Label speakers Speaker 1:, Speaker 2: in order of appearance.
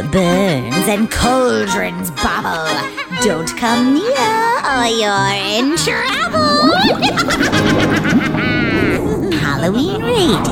Speaker 1: Burns and cauldrons bubble. Don't come near or you're in trouble.